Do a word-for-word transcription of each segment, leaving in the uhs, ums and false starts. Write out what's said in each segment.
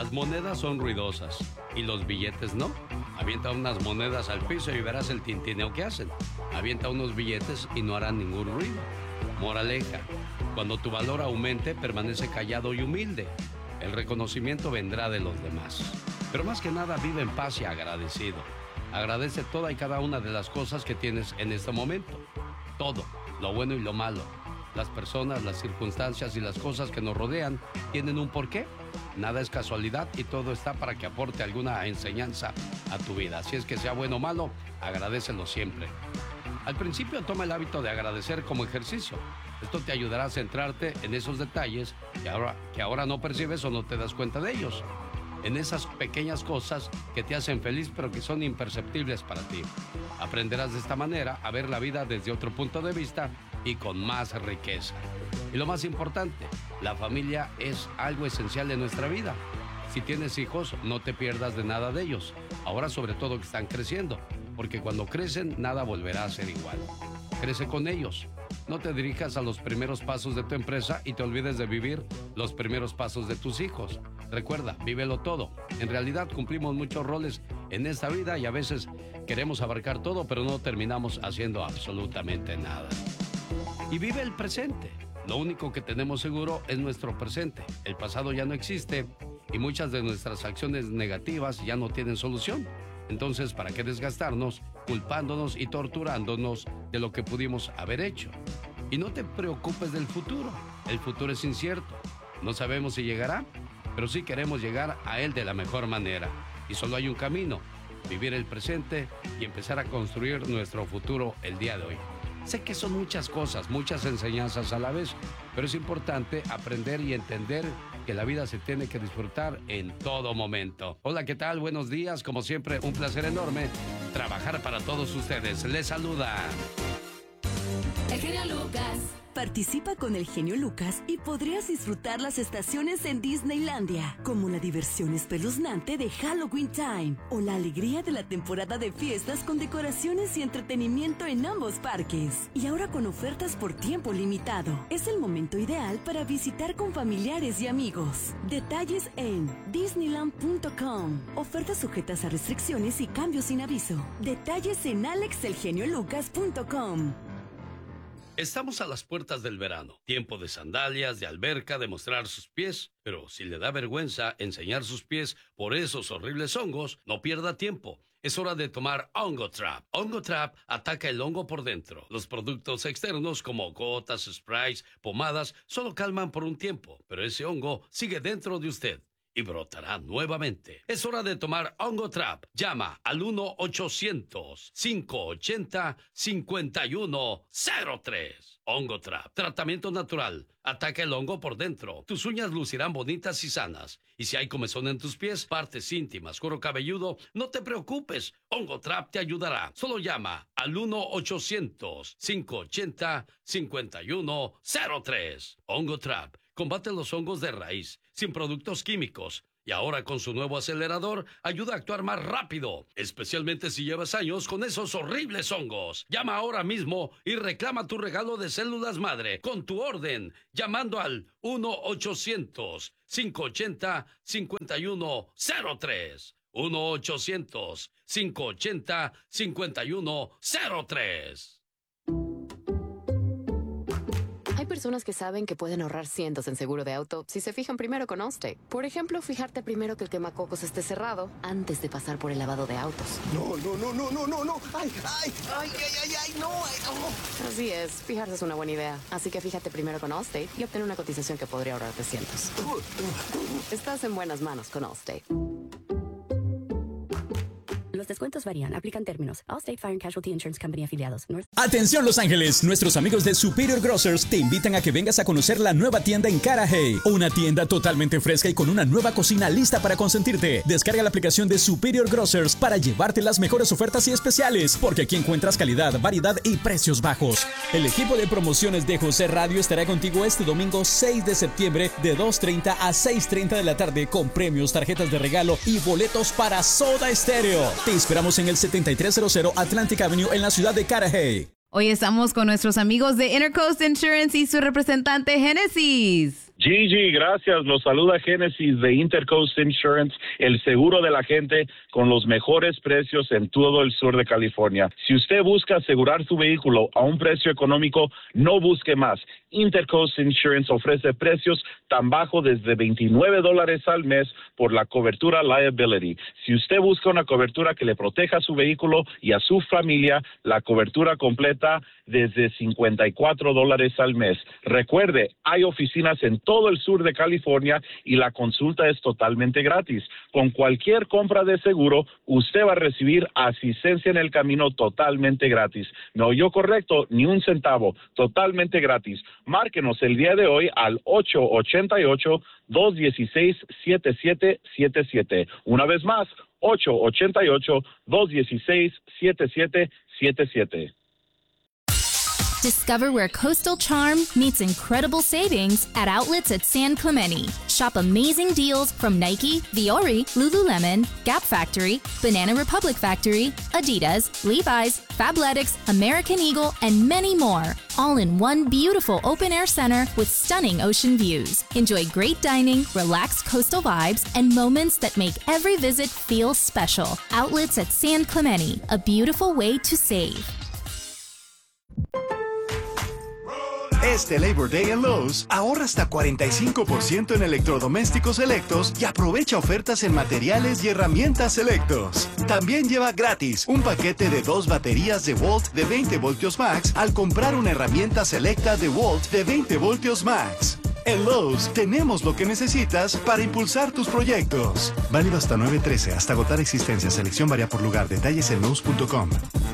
Las monedas son ruidosas y los billetes no. Avienta unas monedas al piso y verás el tintineo que hacen. Avienta unos billetes y no harán ningún ruido. Moraleja, cuando tu valor aumente, permanece callado y humilde. El reconocimiento vendrá de los demás. Pero más que nada, vive en paz y agradecido. Agradece toda y cada una de las cosas que tienes en este momento. Todo, lo bueno y lo malo. Las personas, las circunstancias y las cosas que nos rodean tienen un porqué. Nada es casualidad y todo está para que aporte alguna enseñanza a tu vida. Así es que sea bueno o malo, agradécelo siempre. Al principio toma el hábito de agradecer como ejercicio. Esto te ayudará a centrarte en esos detalles que ahora, que ahora no percibes o no te das cuenta de ellos. En esas pequeñas cosas que te hacen feliz pero que son imperceptibles para ti. Aprenderás de esta manera a ver la vida desde otro punto de vista y con más riqueza. Y lo más importante, la familia es algo esencial en nuestra vida. Si tienes hijos, no te pierdas de nada de ellos. Ahora sobre todo que están creciendo, porque cuando crecen nada volverá a ser igual. Crece con ellos. No te dirijas a los primeros pasos de tu empresa y te olvides de vivir los primeros pasos de tus hijos. Recuerda, vívelo todo. En realidad cumplimos muchos roles en esta vida y a veces queremos abarcar todo, pero no terminamos haciendo absolutamente nada. Y vive el presente. Lo único que tenemos seguro es nuestro presente. El pasado ya no existe y muchas de nuestras acciones negativas ya no tienen solución. Entonces, ¿para qué desgastarnos culpándonos y torturándonos de lo que pudimos haber hecho? Y no te preocupes del futuro. El futuro es incierto. No sabemos si llegará, pero sí queremos llegar a él de la mejor manera. Y solo hay un camino: vivir el presente y empezar a construir nuestro futuro el día de hoy. Sé que son muchas cosas, muchas enseñanzas a la vez, pero es importante aprender y entender que la vida se tiene que disfrutar en todo momento. Hola, ¿qué tal? Buenos días. Como siempre, un placer enorme trabajar para todos ustedes. Les saluda el genio Lucas. Participa con el genio Lucas y podrías disfrutar las estaciones en Disneylandia, como la diversión espeluznante de Halloween Time o la alegría de la temporada de fiestas con decoraciones y entretenimiento en ambos parques. Y ahora con ofertas por tiempo limitado. Es el momento ideal para visitar con familiares y amigos. Detalles en disneyland punto com. Ofertas sujetas a restricciones y cambios sin aviso. Detalles en alex el genio lucas punto com. Estamos a las puertas del verano, tiempo de sandalias, de alberca, de mostrar sus pies, pero si le da vergüenza enseñar sus pies por esos horribles hongos, no pierda tiempo. Es hora de tomar Hongo Trap. Hongo Trap ataca el hongo por dentro. Los productos externos como gotas, sprays, pomadas, solo calman por un tiempo, pero ese hongo sigue dentro de usted y brotará nuevamente. Es hora de tomar Hongo Trap. Llama al uno ochocientos, cinco ochenta, cincuenta y uno cero tres. Hongo Trap. Tratamiento natural. Ataca el hongo por dentro. Tus uñas lucirán bonitas y sanas. Y si hay comezón en tus pies, partes íntimas, cuero cabelludo, no te preocupes. Hongo Trap te ayudará. Solo llama al uno ochocientos, cinco ochenta, cincuenta y uno cero tres. Hongo Trap. Combate los hongos de raíz, sin productos químicos. Y ahora con su nuevo acelerador, ayuda a actuar más rápido, especialmente si llevas años con esos horribles hongos. Llama ahora mismo y reclama tu regalo de células madre con tu orden, llamando al uno ochocientos, cinco ochenta, cincuenta y uno cero tres. uno ochocientos, cinco ochenta, cincuenta y uno cero tres. Hay personas que saben que pueden ahorrar cientos en seguro de auto si se fijan primero con Allstate. Por ejemplo, fijarte primero que el quemacocos esté cerrado antes de pasar por el lavado de autos. No, no, no, no, no, no, no. Ay, ay, ay, ay, ay, ay, no, ay, no. Así es, fijarse es una buena idea. Así que fíjate primero con Allstate y obtén una cotización que podría ahorrarte cientos. Estás en buenas manos con Allstate. Los descuentos varían. Aplican términos. Allstate Fire and Casualty Insurance Company afiliados. North... Atención Los Ángeles, nuestros amigos de Superior Grocers te invitan a que vengas a conocer la nueva tienda en Carajay. Una tienda totalmente fresca y con una nueva cocina lista para consentirte. Descarga la aplicación de Superior Grocers para llevarte las mejores ofertas y especiales, porque aquí encuentras calidad, variedad y precios bajos. El equipo de promociones de José Radio estará contigo este domingo seis de septiembre de dos treinta a seis treinta de la tarde con premios, tarjetas de regalo y boletos para Soda Stereo. Te esperamos en el setenta y tres cero Atlantic Avenue en la ciudad de Carajay. Hoy estamos con nuestros amigos de Intercoast Insurance y su representante Génesis. Gigi, gracias. Los saluda Génesis de Intercoast Insurance, el seguro de la gente con los mejores precios en todo el sur de California. Si usted busca asegurar su vehículo a un precio económico, no busque más. Intercoast Insurance ofrece precios tan bajos desde veintinueve dólares al mes por la cobertura liability. Si usted busca una cobertura que le proteja a su vehículo y a su familia, la cobertura completa desde cincuenta y cuatro dólares al mes. Recuerde, hay oficinas en todo el sur de California y la consulta es totalmente gratis. Con cualquier compra de seguro, usted va a recibir asistencia en el camino totalmente gratis. ¿Me oyó correcto? Ni un centavo, totalmente gratis. Márquenos el día de hoy al ocho ocho ocho, dos uno seis, siete siete siete siete. Una vez más, ocho ocho ocho, dos uno seis, siete siete siete siete. Discover where coastal charm meets incredible savings at outlets at San Clemente. Shop amazing deals from Nike, Viore, Lululemon, Gap Factory, Banana Republic Factory, Adidas, Levi's, Fabletics, American Eagle, and many more. All in one beautiful open-air center with stunning ocean views. Enjoy great dining, relaxed coastal vibes, and moments that make every visit feel special. Outlets at San Clemente, a beautiful way to save. Este Labor Day en Lowe's, ahorra hasta cuarenta y cinco por ciento en electrodomésticos selectos y aprovecha ofertas en materiales y herramientas selectos. También lleva gratis un paquete de dos baterías de Volt de veinte voltios max al comprar una herramienta selecta de Volt de veinte voltios max. En Lowe's tenemos lo que necesitas para impulsar tus proyectos. Válido hasta nueve trece, hasta agotar existencia. Selección varía por lugar. Detalles en Lowe's punto com.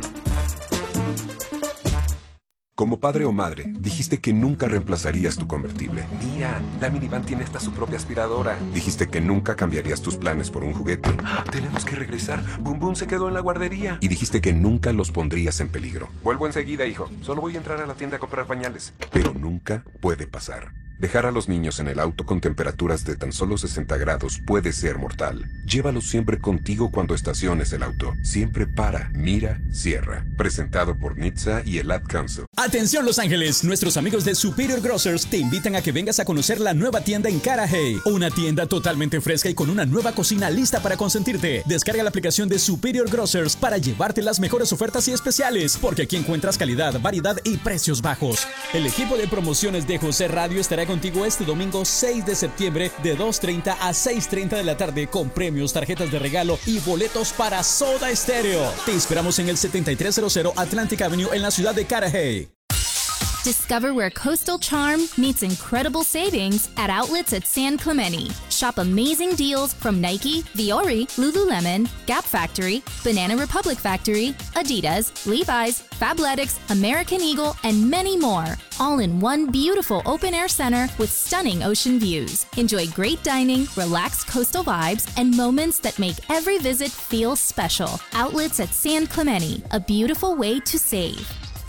Como padre o madre, dijiste que nunca reemplazarías tu convertible. Mira, la minivan tiene hasta su propia aspiradora. Dijiste que nunca cambiarías tus planes por un juguete. Tenemos que regresar. Boom Boom se quedó en la guardería. Y dijiste que nunca los pondrías en peligro. Vuelvo enseguida, hijo. Solo voy a entrar a la tienda a comprar pañales. Pero nunca puede pasar. Dejar a los niños en el auto con temperaturas de tan solo sesenta grados puede ser mortal. Llévalos siempre contigo cuando estaciones el auto. Siempre para, mira, cierra. Presentado por N H T S A y el Ad Council. Atención Los Ángeles, nuestros amigos de Superior Grocers te invitan a que vengas a conocer la nueva tienda en Carajay. Una tienda totalmente fresca y con una nueva cocina lista para consentirte. Descarga la aplicación de Superior Grocers para llevarte las mejores ofertas y especiales, porque aquí encuentras calidad, variedad y precios bajos. El equipo de promociones de José Radio estará contigo este domingo seis de septiembre de dos treinta a seis treinta de la tarde con premios, tarjetas de regalo y boletos para Soda Stereo. Te esperamos en el setenta y tres cero cero Atlantic Avenue en la ciudad de Carajay. Discover where coastal charm meets incredible savings at outlets at San Clemente. Shop amazing deals from Nike, Viore, Lululemon, Gap Factory, Banana Republic Factory, Adidas, Levi's, Fabletics, American Eagle, and many more. All in one beautiful open-air center with stunning ocean views. Enjoy great dining, relaxed coastal vibes, and moments that make every visit feel special. Outlets at San Clemente, a beautiful way to save.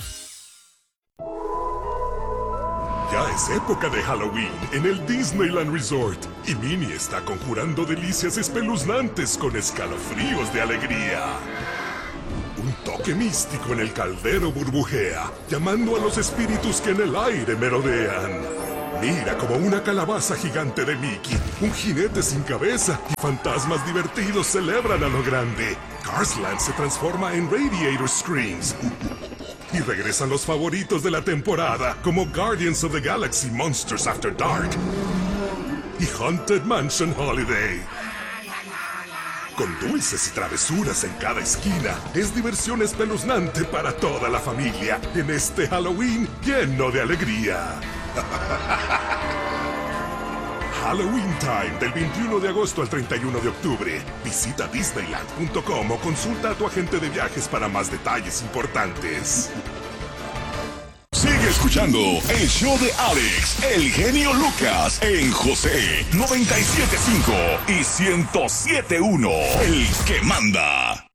Ya es época de Halloween en el Disneyland Resort y Minnie está conjurando delicias espeluznantes con escalofríos de alegría. Un toque místico en el caldero burbujea, llamando a los espíritus que en el aire merodean. Mira como una calabaza gigante de Mickey, un jinete sin cabeza y fantasmas divertidos celebran a lo grande. Carsland se transforma en Radiator Screams. Y regresan los favoritos de la temporada, como Guardians of the Galaxy Monsters After Dark y Haunted Mansion Holiday. Con dulces y travesuras en cada esquina, es diversión espeluznante para toda la familia en este Halloween lleno de alegría. Halloween Time del veintiuno de agosto al treinta y uno de octubre. Visita Disneyland punto com o consulta a tu agente de viajes para más detalles importantes. Sigue escuchando el show de Alex, el genio Lucas, en José noventa y siete punto cinco y ciento siete punto uno. El que manda.